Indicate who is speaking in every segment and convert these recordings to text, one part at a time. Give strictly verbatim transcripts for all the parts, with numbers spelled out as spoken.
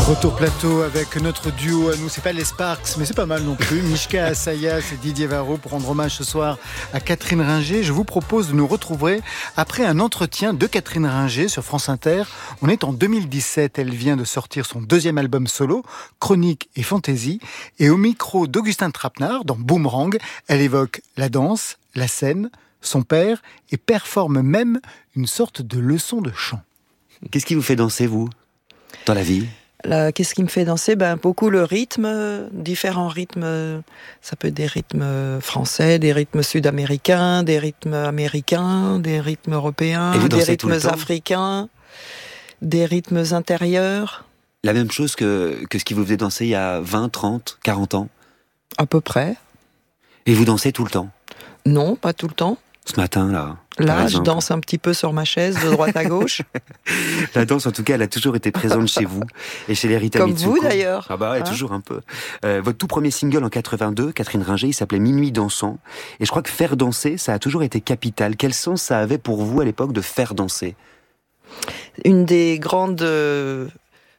Speaker 1: Retour plateau avec notre duo à nous, c'est pas les Sparks, mais c'est pas mal non plus. Mishka Assayas et Didier Varro pour rendre hommage ce soir à Catherine Ringer. Je vous propose de nous retrouver après un entretien de Catherine Ringer sur France Inter. On est en deux mille dix-sept, elle vient de sortir son deuxième album solo, Chronique et Fantaisie. Et au micro d'Augustin Trapenard, dans Boomerang, elle évoque la danse, la scène, son père et performe même une sorte de leçon de chant.
Speaker 2: Qu'est-ce qui vous fait danser, vous, dans la vie ?
Speaker 3: Là, qu'est-ce qui me fait danser ? Ben, beaucoup le rythme, différents rythmes. Ça peut être des rythmes français, des rythmes sud-américains, des rythmes américains, des rythmes européens, des rythmes africains, des rythmes intérieurs.
Speaker 2: La même chose que, que ce qui vous faisait danser il y a vingt, trente, quarante ans ?
Speaker 3: À peu près.
Speaker 2: Et vous dansez tout le temps ?
Speaker 3: Non, pas tout le temps.
Speaker 2: Ce matin, là
Speaker 3: Là, je danse un petit peu sur ma chaise, de droite à gauche.
Speaker 2: La danse, en tout cas, elle a toujours été présente chez vous et chez les Rita
Speaker 3: Comme
Speaker 2: Mitsuko.
Speaker 3: vous, d'ailleurs.
Speaker 2: Ah bah ouais, hein toujours un peu. Euh, votre tout premier single en quatre-vingt-deux, Catherine Ringer, il s'appelait Minuit dansant. Et je crois que faire danser, ça a toujours été capital. Quel sens ça avait pour vous, à l'époque, de faire danser ?
Speaker 3: Une des grandes... Euh...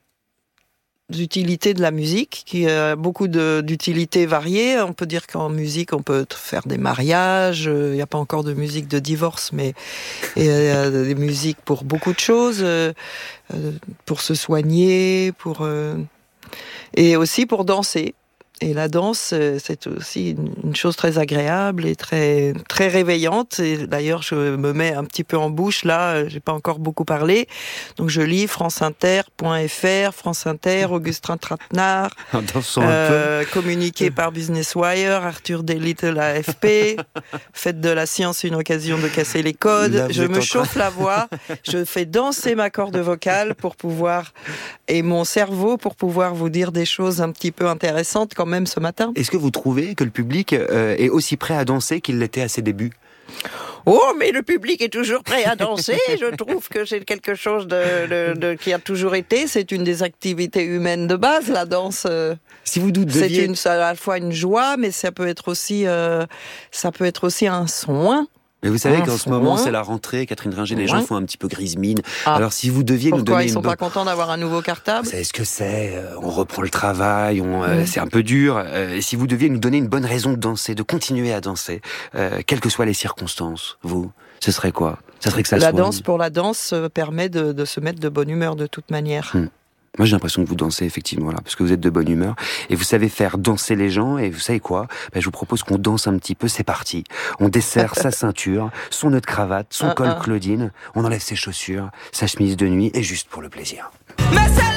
Speaker 3: d'utilité de la musique, qui a beaucoup de, d'utilités variées. On peut dire qu'en musique, on peut faire des mariages. Il n'y a pas encore de musique de divorce, mais il y a des musiques pour beaucoup de choses, euh, pour se soigner, pour euh, et aussi pour danser. Et la danse, c'est aussi une chose très agréable et très très réveillante. Et d'ailleurs, je me mets un petit peu en bouche là. J'ai pas encore beaucoup parlé, donc je lis franceinter point f r, France Inter, Augustin Trapenard, euh, communiqué par Business Wire, Arthur Delit de la A F P. Faites de la science une occasion de casser les codes. Là, je me chauffe train... la voix, je fais danser ma corde vocale pour pouvoir et mon cerveau pour pouvoir vous dire des choses un petit peu intéressantes quand même ce matin.
Speaker 2: Est-ce que vous trouvez que le public euh, est aussi prêt à danser qu'il l'était à ses débuts ?
Speaker 3: Oh, mais le public est toujours prêt à danser. Je trouve que c'est quelque chose de, de, de, qui a toujours été. C'est une des activités humaines de base, la danse.
Speaker 2: Si vous deviez...
Speaker 3: C'est une, à la fois une joie, mais ça peut être aussi, euh, ça peut être aussi un soin.
Speaker 2: Mais vous savez
Speaker 3: un
Speaker 2: qu'en ce moment, c'est la rentrée, Catherine Ringer, les gens font un petit peu grise mine. Ah. Alors si vous deviez
Speaker 3: Pourquoi
Speaker 2: nous donner
Speaker 3: ils
Speaker 2: une...
Speaker 3: sont pas contents d'avoir un nouveau cartable ?
Speaker 2: Vous savez ce que c'est, on reprend le travail, on, euh, mmh. c'est un peu dur. Et si vous deviez nous donner une bonne raison de danser, de continuer à danser, euh, quelles que soient les circonstances, vous, ce serait quoi ? Ça serait que ça
Speaker 3: La
Speaker 2: soit...
Speaker 3: danse pour la danse permet de, de se mettre de bonne humeur de toute manière.
Speaker 2: Mmh. Moi, j'ai l'impression que vous dansez, effectivement, là, parce que vous êtes de bonne humeur, et vous savez faire danser les gens, et vous savez quoi ? Ben, je vous propose qu'on danse un petit peu, c'est parti. On desserre sa ceinture, son nœud de cravate, son
Speaker 3: un,
Speaker 2: col
Speaker 3: un.
Speaker 2: Claudine, on enlève ses chaussures, sa chemise de nuit, et juste pour le plaisir.
Speaker 4: Mais c'est